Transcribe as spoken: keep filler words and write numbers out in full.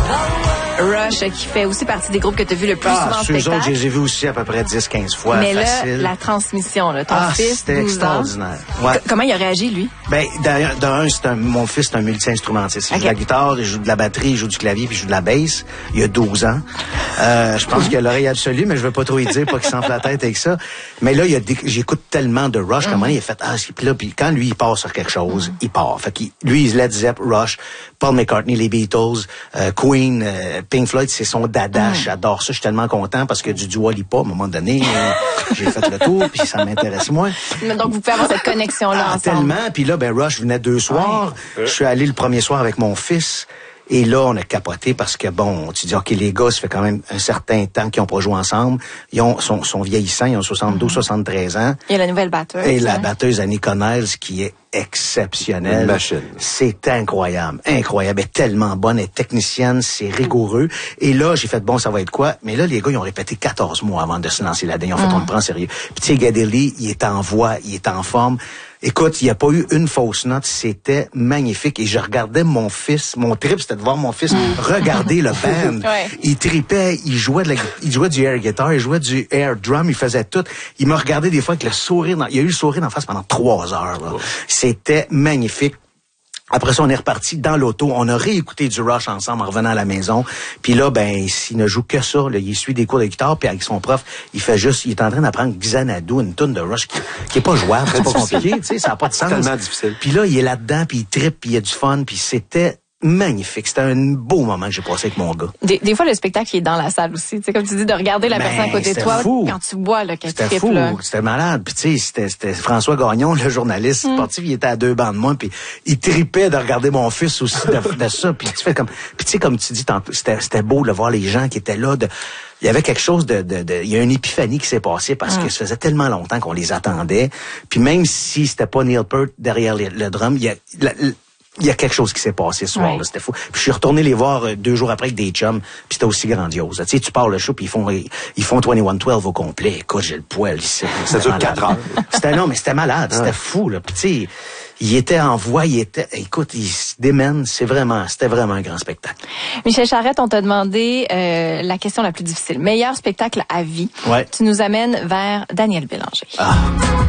Rush, qui fait aussi partie des groupes que tu as vu le plus ah, souvent en spectacle. Autres, je les ai vus aussi à peu près dix quinze fois. Mais facile. là, la transmission, là, ton ah, fils, c'était extraordinaire. Ouais. Comment il a réagi, lui? Ben, d'un, d'un c'est un, mon fils, c'est un multi-instrumentiste. Il okay. joue de la guitare, il joue de la batterie, il joue du clavier, puis il joue de la basse. Il a douze ans. Euh, je pense qu'il a l'oreille absolue, mais je veux pas trop y dire, pas qu'il s'enfle la tête avec ça. Mais là, il a des, j'écoute tellement de Rush, mm-hmm. comment il a fait, ah, puis là, puis quand lui, il part sur quelque chose, mm-hmm. il part. Fait qu'il, lui, il Led Zepp, Rush, Paul McCartney, les Beatles, euh, Queen, euh, Pink Floyd, c'est son dada. Mm. J'adore ça. Je suis tellement content parce que du Dua Lipa, à un moment donné, euh, j'ai fait le tour, puis ça m'intéresse moins. Mais donc, vous pouvez avoir cette connexion-là ah, ensemble. Tellement. Puis là, ben, Rush venait deux soirs. Ouais. Je suis allé le premier soir avec mon fils. Et là, on a capoté parce que, bon, tu dis, OK, les gars, ça fait quand même un certain temps qu'ils n'ont pas joué ensemble. Ils ont, sont, sont vieillissants, ils ont soixante-douze, soixante-treize ans. Il y a la nouvelle batteuse. Et la batteuse Annie Connells, qui est exceptionnelle. Une machine. C'est incroyable, incroyable. Elle est tellement bonne, elle est technicienne, c'est rigoureux. Et là, j'ai fait, bon, ça va être quoi? Mais là, les gars, ils ont répété quatorze mois avant de se lancer là-dedans. Ils ont fait, mm. on le prend sérieux. Puis tu sais, Geddy, il est en voix, il est en forme. Écoute, il n'y a pas eu une fausse note, c'était magnifique. Et je regardais mon fils, mon trip, c'était de voir mon fils regarder le band. Ouais. Il tripait, il jouait de la, il jouait du air guitar, il jouait du air drum, il faisait tout. Il me regardait des fois avec le sourire, dans, il a eu le sourire en face pendant trois heures. Là. Oh. C'était magnifique. Après ça, on est reparti dans l'auto. On a réécouté du Rush ensemble en revenant à la maison. Puis là, ben, s'il ne joue que ça, là, il suit des cours de guitare, puis avec son prof, il fait juste, il est en train d'apprendre Xanadu, une tune de Rush qui, qui est pas jouable, c'est pas compliqué, tu sais, ça n'a pas de sens. C'est tellement difficile. Puis là, il est là-dedans, puis il trippe, puis il y a du fun, puis c'était magnifique. C'était un beau moment que j'ai passé avec mon gars. Des, des fois, le spectacle il est dans la salle aussi. Tu sais, comme tu dis, de regarder la ben, personne à côté de toi fou. Quand tu vois là, qu'elle C'était triple, fou. Là. C'était malade. Puis tu sais, c'était, c'était François Gagnon, le journaliste mm. sportif. Il était à deux bancs de moi, puis il tripait de regarder mon fils aussi de, de ça. Puis tu fais comme, puis tu sais, comme tu dis, c'était, c'était beau de voir les gens qui étaient là. De, il y avait quelque chose de, de, de il y a une épiphanie qui s'est passée parce mm. que ça faisait tellement longtemps qu'on les attendait. Puis même si c'était pas Neil Peart derrière le, le drum, il y a la, Il y a quelque chose qui s'est passé ce soir-là, ouais. C'était fou. Puis je suis retourné les voir euh, deux jours après avec des chums, puis c'était aussi grandiose. Tu sais, tu pars le show, puis ils font ils font vingt et un douze au complet. Écoute, j'ai le poil ici. Ça dure quatre heures. C'était non, mais c'était malade, c'était ouais. fou là. Puis tu sais, il était en voix, il était, écoute, il se démène. C'est vraiment, c'était vraiment un grand spectacle. Michel Charette, on t'a demandé euh, la question la plus difficile. Meilleur spectacle à vie. Ouais. Tu nous amènes vers Daniel Bélanger. Ah.